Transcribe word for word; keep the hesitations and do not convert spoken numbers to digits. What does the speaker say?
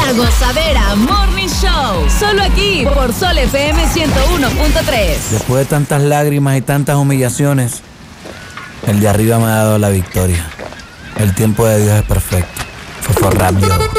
La Gozadera Morning Show. Solo aquí por Sol F M ciento uno punto tres. Después de tantas lágrimas y tantas humillaciones, el de arriba me ha dado la victoria. El tiempo de Dios es perfecto. Fofo Rap, yo.